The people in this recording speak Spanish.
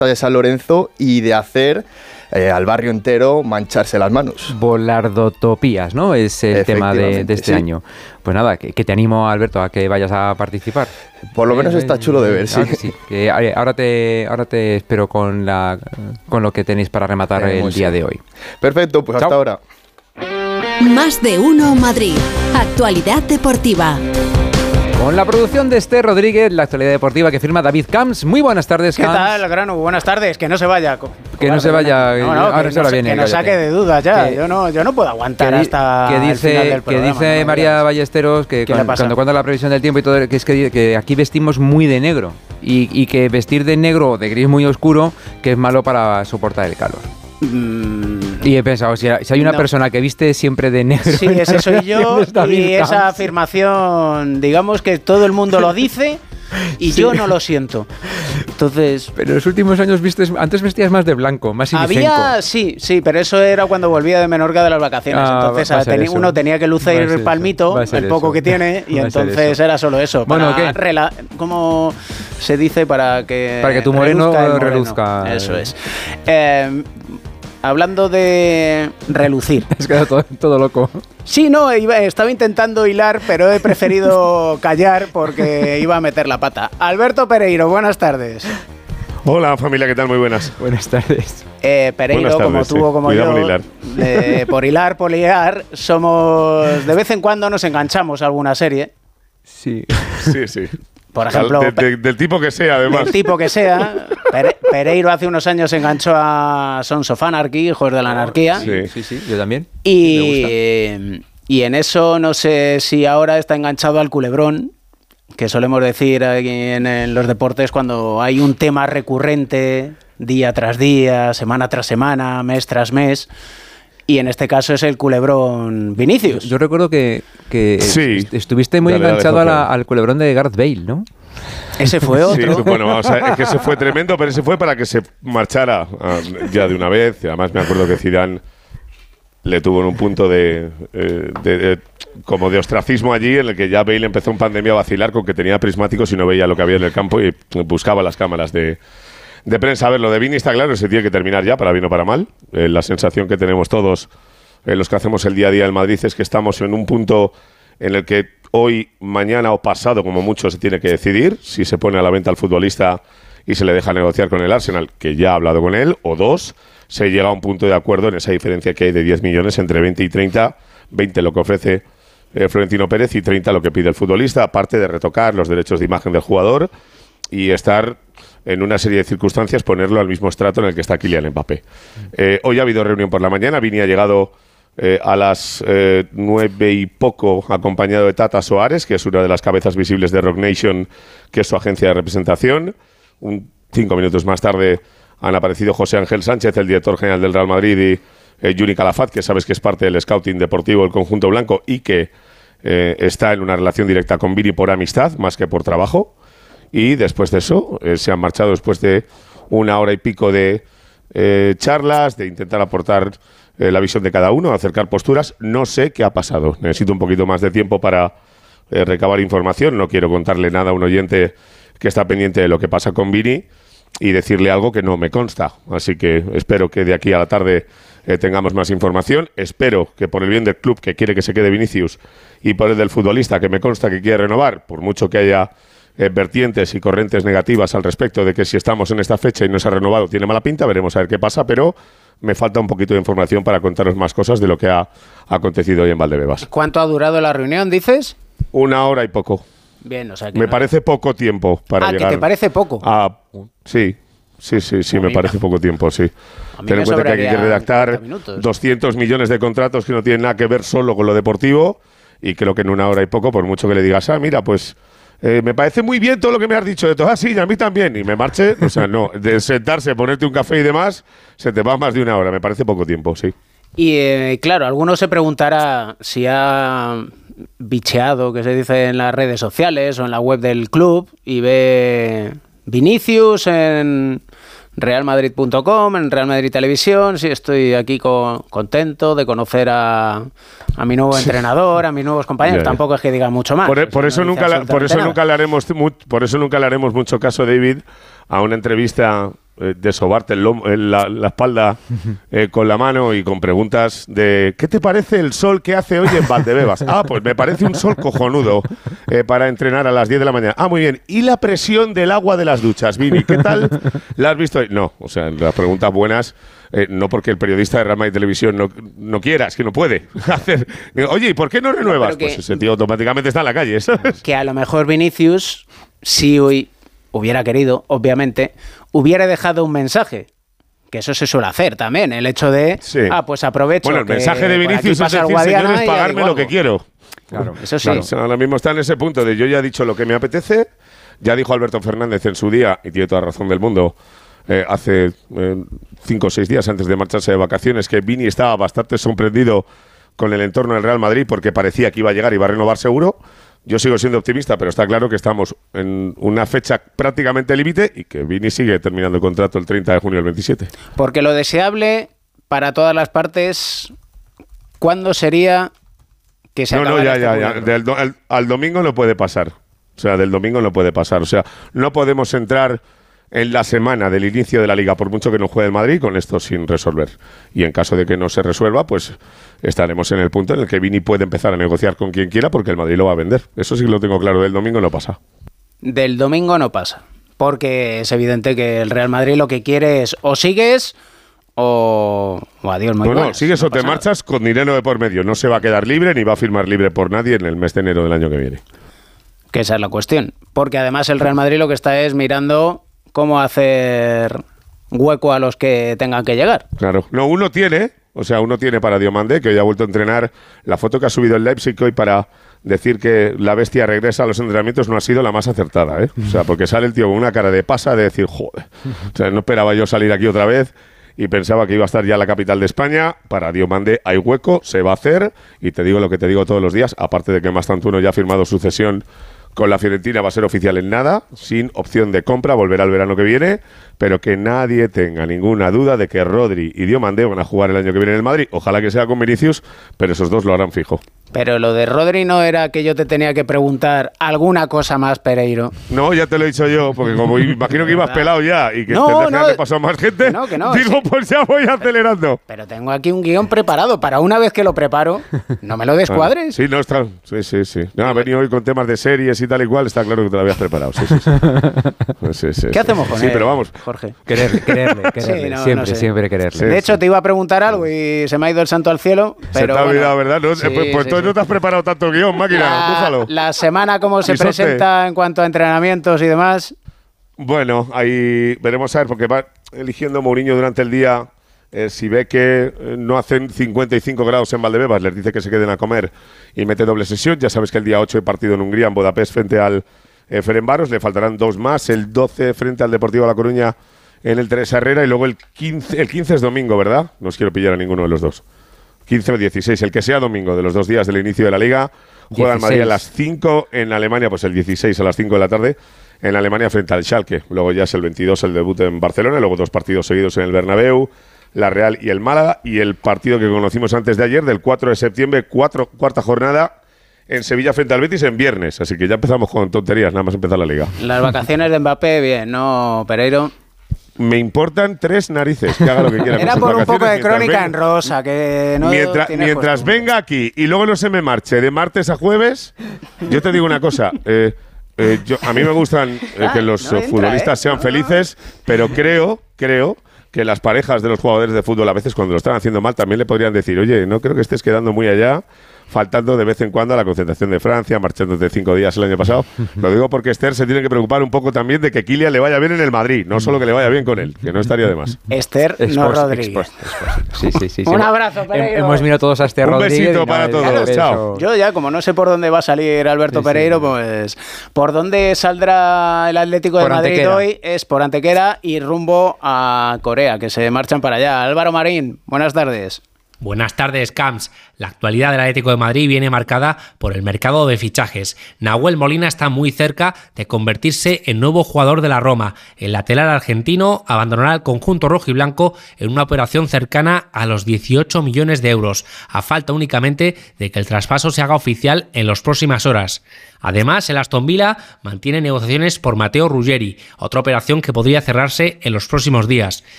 de San Lorenzo y de hacer al barrio entero mancharse las manos. Volardotopias, ¿no? Es el tema de este año. Pues nada, que te animo, Alberto, a que vayas a participar. Por lo menos está chulo de ver, sí. Sí. Ahora te espero con lo que tenéis para rematar el día de hoy. Perfecto, pues hasta ahora. Más de uno Madrid. Actualidad deportiva. Con la producción de Esther Rodríguez, la actualidad deportiva que firma David Camps. Muy buenas tardes, Camps. ¿Qué tal, Grano? Buenas tardes. Que no se vaya. Que no se vaya. Ahora viene. Que nos saque de dudas ya. Yo no puedo aguantar hasta el final del programa. Que dice María Ballesteros que cuando cuenta la previsión del tiempo y todo, que es que aquí vestimos muy de negro. Y que vestir de negro o de gris muy oscuro, que es malo para soportar el calor. Y he pensado, si hay una persona que viste siempre de negro... Sí, ese soy yo, y esa afirmación, digamos que todo el mundo lo dice y yo no lo siento. Entonces... Pero en los últimos años antes vestías más de blanco, más inicenco. Sí, pero eso era cuando volvía de Menorca de las vacaciones. Entonces uno tenía que lucir el palmito, el poco que tiene, y entonces era solo eso. Bueno, ¿qué? ¿Cómo se dice? Para que tu moreno reluzca. Eso es. Hablando de relucir. Has quedado todo loco. Sí, no, estaba intentando hilar, pero he preferido callar porque iba a meter la pata. Alberto Pereiro, buenas tardes. Hola familia, ¿qué tal? Muy buenas. Buenas tardes. Pereiro, buenas tardes, como tú o como cuidado yo, por hilar, somos... De vez en cuando nos enganchamos a alguna serie. Sí. Por ejemplo... Del tipo que sea, además. Del tipo que sea. Pereiro hace unos años se enganchó a Sons of Anarchy, Hijos de la Anarquía. Sí, yo también. Y en eso no sé si ahora está enganchado al culebrón, que solemos decir aquí en los deportes cuando hay un tema recurrente día tras día, semana tras semana, mes tras mes. Y en este caso es el culebrón Vinicius. Yo recuerdo que estuviste muy enganchado al culebrón de Gareth Bale, ¿no? Ese fue otro. Sí, bueno, vamos a ver, es que ese fue tremendo, pero ese fue para que se marchara ya de una vez. Y además me acuerdo que Zidane le tuvo en un punto como de ostracismo allí, en el que ya Bale empezó en pandemia a vacilar con que tenía prismáticos y no veía lo que había en el campo y buscaba las cámaras de prensa. A ver, lo de Vini está claro, se tiene que terminar ya, para bien o para mal. La sensación que tenemos todos, los que hacemos el día a día en Madrid, es que estamos en un punto en el que hoy, mañana o pasado, como mucho, se tiene que decidir si se pone a la venta al futbolista y se le deja negociar con el Arsenal, que ya ha hablado con él, o dos, se llega a un punto de acuerdo en esa diferencia que hay de 10 millones entre 20 y 30, 20 lo que ofrece Florentino Pérez y 30 lo que pide el futbolista, aparte de retocar los derechos de imagen del jugador y estar en una serie de circunstancias, ponerlo al mismo estrato en el que está Kylian Mbappé. Hoy ha habido reunión por la mañana, Vini ha llegado a las 9 y poco, acompañado de Tata Soares, que es una de las cabezas visibles de Rock Nation, que es su agencia de representación. 5 minutos más tarde han aparecido José Ángel Sánchez, el director general del Real Madrid, y Juni Calafat, que sabes que es parte del scouting deportivo del conjunto blanco y que está en una relación directa con Vini por amistad, más que por trabajo. Y después de eso, se han marchado después de 1 hora y pico de charlas, de intentar aportar la visión de cada uno, acercar posturas. No sé qué ha pasado. Necesito un poquito más de tiempo para recabar información. No quiero contarle nada a un oyente que está pendiente de lo que pasa con Vini y decirle algo que no me consta. Así que espero que de aquí a la tarde tengamos más información. Espero que por el bien del club, que quiere que se quede Vinicius, y por el del futbolista, que me consta que quiere renovar, por mucho que haya vertientes y corrientes negativas al respecto de que si estamos en esta fecha y no se ha renovado tiene mala pinta, veremos a ver qué pasa, pero me falta un poquito de información para contaros más cosas de lo que ha acontecido hoy en Valdebebas. ¿Cuánto ha durado la reunión, dices? 1 hora y poco. Bien, o sea que me parece poco tiempo para llegar. ¿Que te parece poco? Sí, me parece poco tiempo, sí. Ten en cuenta que hay que redactar 200 millones de contratos que no tienen nada que ver solo con lo deportivo, y creo que en 1 hora y poco, por mucho que le digas, mira, pues me parece muy bien todo lo que me has dicho de todo. Sí, a mí también. Y me marche. O sea, no, de sentarse, ponerte un café y demás, se te va más de 1 hora. Me parece poco tiempo, sí. Y claro, alguno se preguntará si ha bicheado, que se dice en las redes sociales o en la web del club, y ve Vinicius en realmadrid.com, en Real Madrid Televisión. Sí, estoy aquí contento de conocer a mi nuevo entrenador, a mis nuevos compañeros. Tampoco es que diga mucho más. Por eso nunca le haremos mucho caso, David, a una entrevista de sobarte la espalda con la mano y con preguntas de ¿qué te parece el sol que hace hoy en Valdebebas? Pues me parece un sol cojonudo para entrenar a las 10 de la mañana. Muy bien. ¿Y la presión del agua de las duchas, Vini? ¿Qué tal la has visto hoy? No, o sea, las preguntas buenas, no porque el periodista de Real Madrid Televisión no quiera, es que no puede hacer. Oye, ¿y por qué no renuevas? Pues ese tío automáticamente está en la calle, ¿sabes? Que a lo mejor Vinicius, si hoy hubiera querido, obviamente, hubiera dejado un mensaje. Que eso se suele hacer también, el hecho de, pues aprovecho. Bueno, el mensaje de Vinicius es decir, señores, pagarme lo que quiero. Claro, eso sí. Claro, o sea, ahora mismo está en ese punto de yo ya he dicho lo que me apetece, ya dijo Alberto Fernández en su día, y tiene toda razón del mundo, hace 5 o 6 días antes de marcharse de vacaciones, que Vini estaba bastante sorprendido con el entorno del Real Madrid porque parecía que iba a llegar y iba a renovar seguro. Yo sigo siendo optimista, pero está claro que estamos en una fecha prácticamente límite y que Vini sigue terminando el contrato el 30 de junio del 27. Porque lo deseable para todas las partes, ¿cuándo sería que se acabara ya. Al domingo no puede pasar. O sea, del domingo no puede pasar. O sea, no podemos entrar en la semana del inicio de la Liga, por mucho que no juegue el Madrid, con esto sin resolver. Y en caso de que no se resuelva, pues estaremos en el punto en el que Vini puede empezar a negociar con quien quiera porque el Madrid lo va a vender. Eso sí que lo tengo claro, del domingo no pasa. Del domingo no pasa, porque es evidente que el Real Madrid lo que quiere es o sigues o adiós, muy buenas. No, sigues o te marchas con dinero de por medio. No se va a quedar libre ni va a firmar libre por nadie en el mes de enero del año que viene. Que esa es la cuestión. Porque además el Real Madrid lo que está es mirando cómo hacer hueco a los que tengan que llegar. Claro. No, uno tiene para Diomandé, que hoy ha vuelto a entrenar. La foto que ha subido el Leipzig hoy para decir que la bestia regresa a los entrenamientos no ha sido la más acertada, ¿eh? O sea, porque sale el tío con una cara de pasa de decir, joder, o sea, no esperaba yo salir aquí otra vez y pensaba que iba a estar ya en la capital de España. Para Diomandé hay hueco, se va a hacer, y te digo lo que te digo todos los días, aparte de que Mastantuono ya ha firmado su cesión con la Fiorentina, va a ser oficial en nada, sin opción de compra, volverá el verano que viene, pero que nadie tenga ninguna duda de que Rodri y Diomandé van a jugar el año que viene en el Madrid. Ojalá que sea con Vinicius, pero esos dos lo harán fijo. Pero lo de Rodri no era que yo te tenía que preguntar alguna cosa más, Pereiro. No, ya te lo he dicho yo, porque como imagino que ibas pelado ya y que tendrás que haber pasado más gente, digo, pues ya voy acelerando. Pero tengo aquí un guión preparado, para una vez que lo preparo, no me lo descuadres. Sí, no, está. Sí. No, ha venido hoy con temas de series y tal y cual, está claro que te lo habías preparado. Sí. ¿Qué hacemos con él? Sí, pero vamos. Jorge. Quererle. Sí, siempre quererle. De hecho, te iba a preguntar algo y se me ha ido el santo al cielo. Pero se te ha olvidado, ¿verdad? No, pues no te has preparado tanto guión, máquina, búfalo. La semana, ¿cómo se presenta en cuanto a entrenamientos y demás? Bueno, ahí veremos a ver, porque va eligiendo Mourinho durante el día. Si ve que no hacen 55 grados en Valdebebas, les dice que se queden a comer y mete doble sesión. Ya sabes que el día 8 hay partido en Hungría, en Budapest, frente al Ferencváros. Le faltarán 2 más. El 12 frente al Deportivo La Coruña en el Teresa Herrera. Y luego el 15 es domingo, ¿verdad? No os quiero pillar a ninguno de los dos. 15 o 16, el que sea domingo de los 2 días del inicio de la Liga. Juega en Madrid a las 5, en Alemania, pues el 16 a las 5 de la tarde, en Alemania frente al Schalke. Luego ya es el 22 el debut en Barcelona, luego 2 partidos seguidos en el Bernabéu, la Real y el Málaga, y el partido que conocimos antes de ayer, del 4 de septiembre, cuarta jornada, en Sevilla frente al Betis en viernes. Así que ya empezamos con tonterías, nada más empezar la Liga. Las vacaciones de Mbappé, bien, ¿no, Pereiro? Me importan 3 narices, que haga lo que quiera. Era por un poco de crónica en rosa, que no mientras venga aquí y luego no se me marche de martes a jueves, yo te digo una cosa, a mí me gustan que los futbolistas sean felices, pero creo que las parejas de los jugadores de fútbol a veces cuando lo están haciendo mal también le podrían decir, oye, no creo que estés quedando muy allá, faltando de vez en cuando a la concentración de Francia, marchándote 5 días el año pasado. Lo digo porque Esther se tiene que preocupar un poco también de que Kylian le vaya bien en el Madrid, no solo que le vaya bien con él, que no estaría de más. Esther, no Rodríguez. Sí. Un abrazo, Pereiro. Hemos mirado todos a Esther Rodríguez. Un besito para todos, chao. Yo ya, como no sé por dónde va a salir Alberto Pereiro, pues por dónde saldrá el Atlético de Madrid Antequera. Hoy es por Antequera y rumbo a Corea, que se marchan para allá. Álvaro Marín, buenas tardes. Buenas tardes, Camps. La actualidad del Atlético de Madrid viene marcada por el mercado de fichajes. Nahuel Molina está muy cerca de convertirse en nuevo jugador de la Roma. El lateral argentino abandonará el conjunto rojiblanco en una operación cercana a los 18 millones de euros, a falta únicamente de que el traspaso se haga oficial en las próximas horas. Además, el Aston Villa mantiene negociaciones por Matteo Ruggeri, otra operación que podría cerrarse en los próximos días.